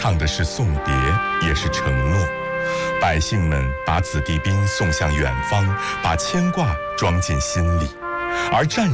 唱的是送别，也是承诺。百姓们把子弟兵送向远方，把牵挂装进心里，而战